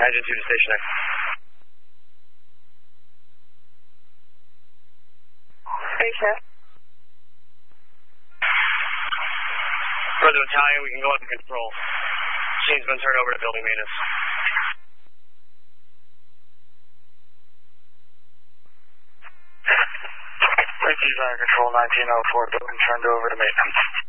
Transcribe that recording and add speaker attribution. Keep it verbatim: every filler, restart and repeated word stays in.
Speaker 1: Engine two to station X.
Speaker 2: Station X.
Speaker 1: President Battalion, we can go up and control. Machine's been turned over to building maintenance.
Speaker 3: Thank you, Fire Control nineteen oh four, building turned over to maintenance.